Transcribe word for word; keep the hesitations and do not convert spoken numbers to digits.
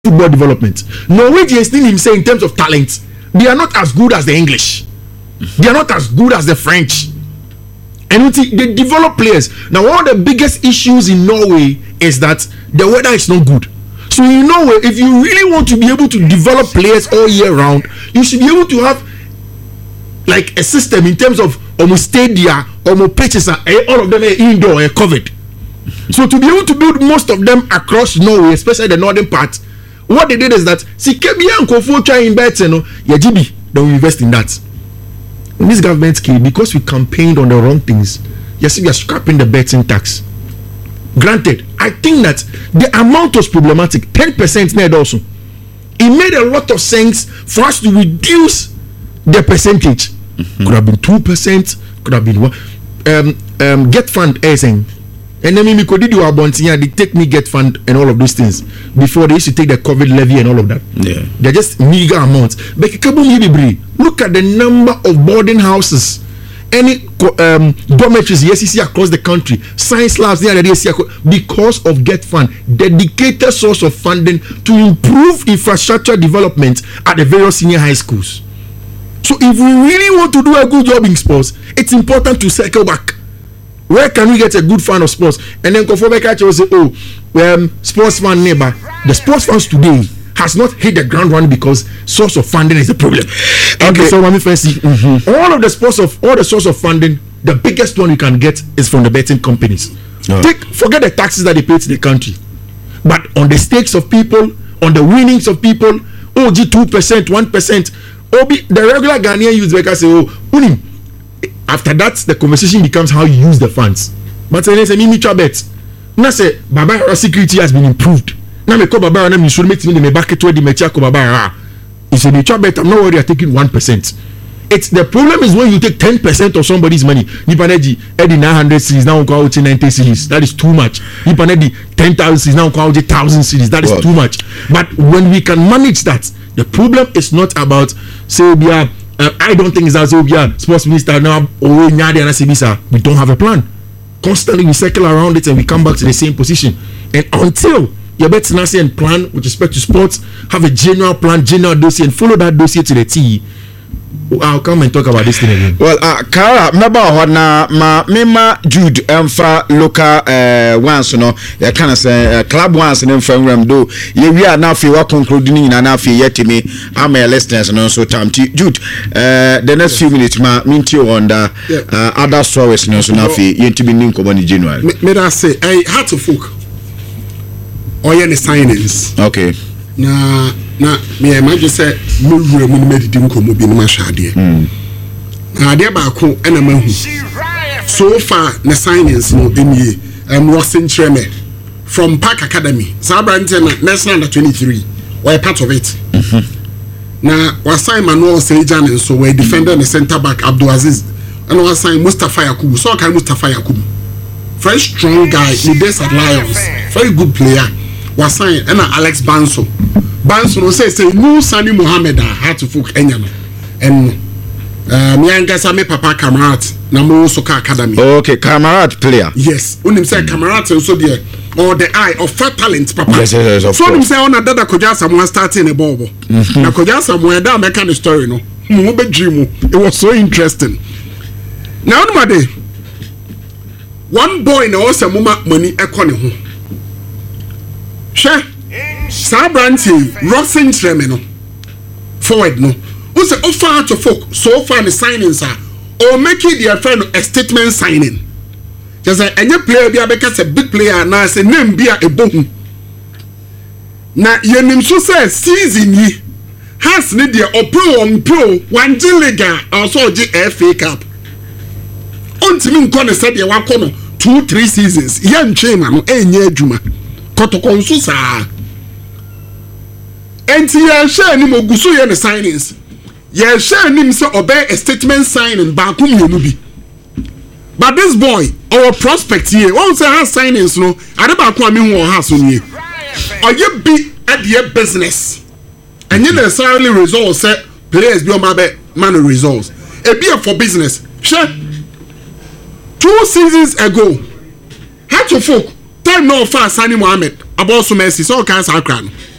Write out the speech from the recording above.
football development. Norwegians still him say in terms of talent, they are not as good as the English. They are not as good as the French. And they develop players. Now, one of the biggest issues in Norway is that the weather is not good. So in Norway, if you really want to be able to develop players all year round, you should be able to have like a system in terms of almost stadia, almost pitches, all of them are indoor and covered. So to be able to build most of them across Norway, especially the northern part, what they did is that see Kebia and Kofo try in bet, you know, yeah, G B, then we invest in that. When this government came, because we campaigned on the wrong things, yes, we are scrapping the betting tax. Granted, I think that the amount was problematic. ten percent net also. It made a lot of sense for us to reduce the percentage. Mm-hmm. Could have been two percent, could have been one. Um, um, get fund saying. And then we could do our bonds here, they take me get fund and all of those things before they used to take the COVID levy and all of that. Yeah. They're just meager amounts. But look at the number of boarding houses, any um, dormitories yes, you see across the country, science labs because of Get Fund, dedicated source of funding to improve infrastructure development at the various senior high schools. So if we really want to do a good job in sports, it's important to circle back. Where can we get a good fan of sports? And then Kofobeka will say, oh, um, sports fan neighbor. The sports fans today has not hit the ground running because source of funding is a problem. Okay, so let me first see. Mm-hmm. All of the sports of all the source of funding, the biggest one you can get is from the betting companies. Oh. Take forget the taxes that they pay to the country, but on the stakes of people, on the winnings of people, oh, G two percent, one percent. Oh, the regular Ghanaian youth because say, oh, unim. After that, the conversation becomes how you use the funds. But then say, me mutual bet. Now say, Baba security has been improved. Now me call Baba and me should make me back to the Metiako Baba. It's a mutual bet. I'm not worried. You're taking one percent. It's the problem is when you take ten percent of somebody's money. Nipaneji, Eddie nine hundred series now call out ninety series. That is too much. Nipaneji ten thousand series now call out thousand series. That is wow. too much. But when we can manage that, the problem is not about say we are. Uh, I don't think it's as though we are sports minister now. Oh, we don't have a plan. Constantly we circle around it and we come back to the same position. And until you better not say and plan with respect to sports, have a general plan, general dossier, and follow that dossier to the T. I'll come and talk about this thing again. Well, uh, Kara, remember na ma mema Jude emfa local uh ones no ya kind of say uh, club ones and emfa ram do ye we are now feel concluding in na feel yet me am a listeners no so time Jude uh the next few minutes ma minti on the uh, other stories no so na feel yet be nin ko bani January me that say I had to folk or any signings okay na na me imagine say me wura mu me didi nkomo bi no ma hwade na ade ba ko na ma hu so far the signings no emie um was in Treme from Park Academy Sabrante na national under twenty-three we part of it mm-hmm. na was sign Manuel Sejan and so we defender the center back Abdulaziz and was sign Mustafa Yakubu so can Mustafa Yakubu very strong guy in the Desert Lions very good player was sign and Alex Banso Banso no say say no Sani Mohammed had to folk enyano and uh me angasa me papa Kamarat na mo soccer academy okay Kamarat player yes unim say Kamarat so there or the eye of fat talent papa yes, yes, yes, so unim say on dada Koja Samuel starting a ball na Koja Samuel da make the story no mo be dream it was so interesting now no day one boy na o say mama money ekone ho hwe Sabranti Rosin Treme no forward no who say offer to folk so far the signings are or make it their friend a statement signing just say any player be because a big player na say name be a bohu na yenim so say season yi has need their pro on pro one liga also G F A Cup ontimi nko ne say the wakono two three seasons yan twema no enye adwuma kotokonso saa enti ya share ni moguso ye ne signings ya share ni say obey a statement signing ba ko mienu bi but this boy our prospect here won't say has signings no ade ba ko ami hu ha so nie oye bi at the business and you necessarily results say players bi o ma be man results e bi for business share two seasons ago had to folk time no far Sani Mohammed about so Messi so can say